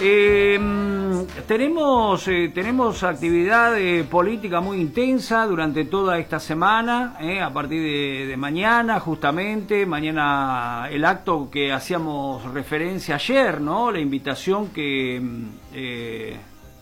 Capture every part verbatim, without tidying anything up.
Eh, tenemos, eh, tenemos actividad eh, política muy intensa durante toda esta semana, eh, a partir de, de mañana justamente, mañana el acto que hacíamos referencia ayer, ¿no? La invitación que eh,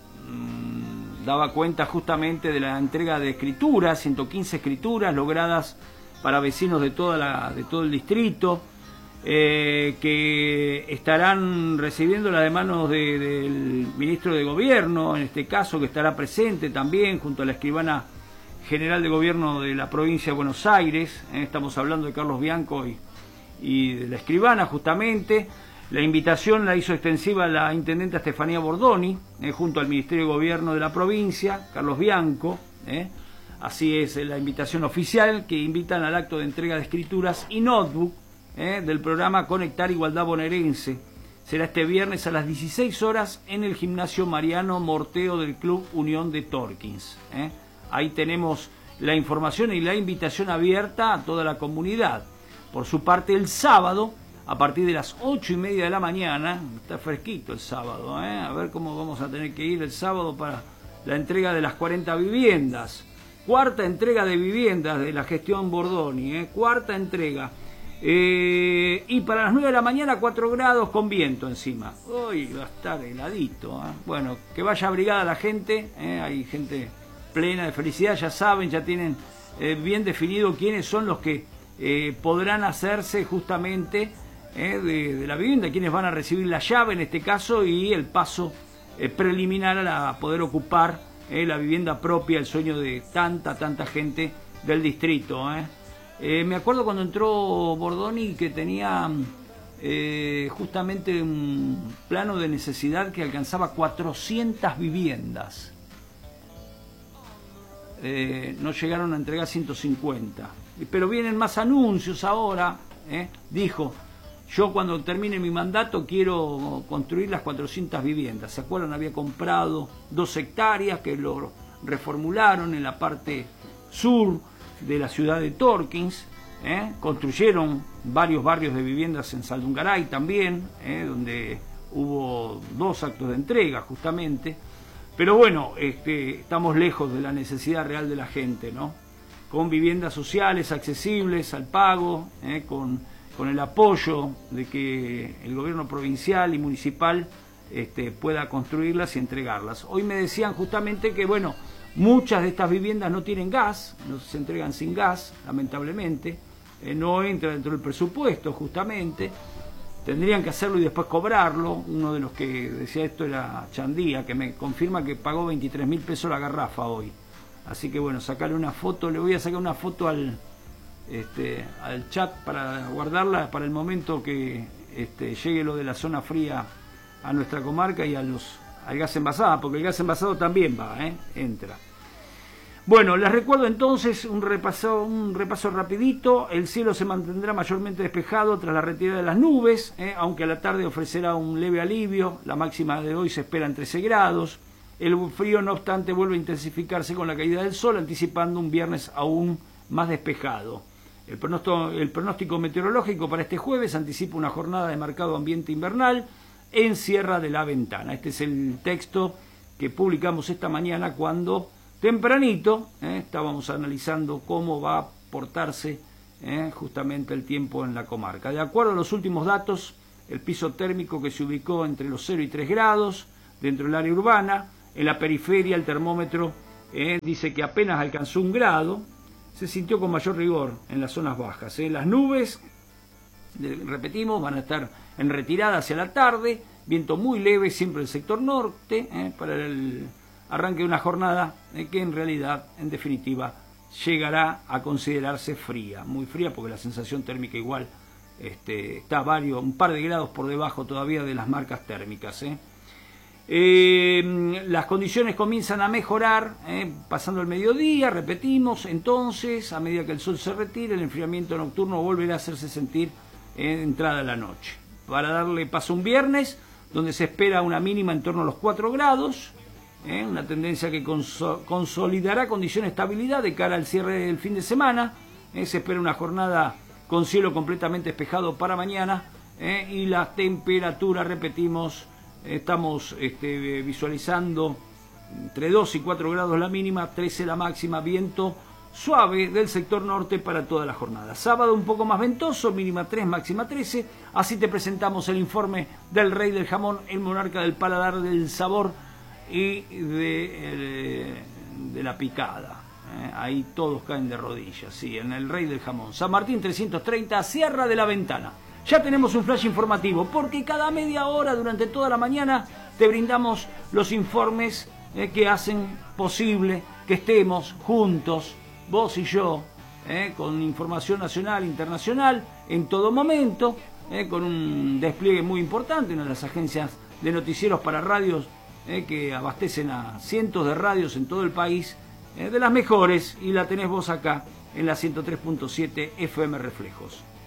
daba cuenta justamente de la entrega de escrituras, ciento quince escrituras logradas para vecinos de, toda la, de todo el distrito. Eh, que estarán recibiéndola de manos de, del ministro de Gobierno, en este caso, que estará presente también junto a la escribana general de Gobierno de la provincia de Buenos Aires. Eh, estamos hablando de Carlos Bianco y, y de la escribana justamente. La invitación la hizo extensiva la intendenta Estefanía Bordoni, eh, junto al Ministerio de Gobierno de la provincia, Carlos Bianco. Eh. Así es la invitación oficial, que invitan al acto de entrega de escrituras y notebook Eh, del programa Conectar Igualdad Bonaerense. Será este viernes a las dieciséis horas en el gimnasio Mariano Morteo del Club Unión de Torkins. Eh. Ahí tenemos la información y la invitación abierta a toda la comunidad. Por su parte, el sábado, a partir de las ocho y media de la mañana, está fresquito el sábado, eh. A ver cómo vamos a tener que ir el sábado para la entrega de las cuarenta viviendas. Cuarta entrega de viviendas de la gestión Bordoni, eh. Cuarta entrega. Eh, y para las nueve de la mañana, cuatro grados con viento encima. Hoy va a estar heladito, ¿eh? Bueno, que vaya abrigada la gente, ¿eh? Hay gente plena de felicidad, ya saben, ya tienen eh, bien definido quiénes son los que eh, podrán hacerse justamente eh, de, de la vivienda, quienes van a recibir la llave en este caso y el paso eh, preliminar a, la, a poder ocupar eh, la vivienda propia, el sueño de tanta, tanta gente del distrito, ¿eh? Eh, me acuerdo cuando entró Bordoni que tenía eh, justamente un plano de necesidad que alcanzaba cuatrocientas viviendas. Eh, no llegaron a entregar ciento cincuenta. Pero vienen más anuncios ahora. Eh. Dijo, yo cuando termine mi mandato quiero construir las cuatrocientas viviendas. ¿Se acuerdan? Había comprado dos hectáreas que lo reformularon en la parte sur de la ciudad de Torkins, ¿eh? Construyeron varios barrios de viviendas en Saldungaray también, ¿eh? Donde hubo dos actos de entrega justamente, pero bueno, este, estamos lejos de la necesidad real de la gente, ¿no? Con viviendas sociales accesibles al pago, ¿eh? con, con el apoyo de que el gobierno provincial y municipal este, pueda construirlas y entregarlas. Hoy me decían justamente que, bueno, muchas de estas viviendas no tienen gas, no se entregan sin gas, lamentablemente, eh, no entra dentro del presupuesto justamente, tendrían que hacerlo y después cobrarlo. Uno de los que decía esto era Chandía, que me confirma que pagó veintitrés mil pesos la garrafa hoy. Así que bueno, sacarle una foto, le voy a sacar una foto al, este, al chat para guardarla para el momento que este, llegue lo de la zona fría a nuestra comarca y a los... al gas envasado, porque el gas envasado también va, ¿eh? Entra. Bueno, les recuerdo entonces un repaso, un repaso rapidito. El cielo se mantendrá mayormente despejado tras la retirada de las nubes, ¿eh? Aunque a la tarde ofrecerá un leve alivio. La máxima de hoy se espera en trece grados. El frío, no obstante, vuelve a intensificarse con la caída del sol, anticipando un viernes aún más despejado. El pronóstico, el pronóstico meteorológico para este jueves anticipa una jornada de marcado ambiente invernal en Sierra de la Ventana. Este es el texto que publicamos esta mañana cuando tempranito eh, estábamos analizando cómo va a portarse eh, justamente el tiempo en la comarca. De acuerdo a los últimos datos, el piso térmico que se ubicó entre los cero y tres grados dentro del área urbana, en la periferia el termómetro eh, dice que apenas alcanzó un grado, se sintió con mayor rigor en las zonas bajas. Eh. Las nubes, repetimos, van a estar en retirada hacia la tarde, viento muy leve siempre en el sector norte, eh, para el arranque de una jornada eh, que en realidad, en definitiva, llegará a considerarse fría, muy fría porque la sensación térmica igual este, está varios, un par de grados por debajo todavía de las marcas térmicas. Eh. Eh, las condiciones comienzan a mejorar eh, pasando el mediodía, repetimos, entonces, a medida que el sol se retire, el enfriamiento nocturno volverá a hacerse sentir en entrada a la noche. Para darle paso un viernes, donde se espera una mínima en torno a los cuatro grados, ¿eh? Una tendencia que conso consolidará condiciones de estabilidad de cara al cierre del fin de semana. ¿eh? Se espera una jornada con cielo completamente despejado para mañana, ¿eh? Y la temperatura, repetimos, estamos este, visualizando entre dos y cuatro grados la mínima, trece la máxima, viento suave del sector norte para toda la jornada. Sábado un poco más ventoso, mínima tres, máxima trece. Así te presentamos el informe del rey del jamón, el monarca del paladar, del sabor y de, de la picada. Eh, ahí todos caen de rodillas, sí, en el rey del jamón. San Martín trescientos treinta, Sierra de la Ventana. Ya tenemos un flash informativo, porque cada media hora durante toda la mañana te brindamos los informes eh, que hacen posible que estemos juntos, vos y yo, eh, con información nacional e internacional en todo momento, eh, con un despliegue muy importante, una de las agencias de noticieros para radios eh, que abastecen a cientos de radios en todo el país, eh, de las mejores, y la tenés vos acá en la ciento tres punto siete F M Reflejos.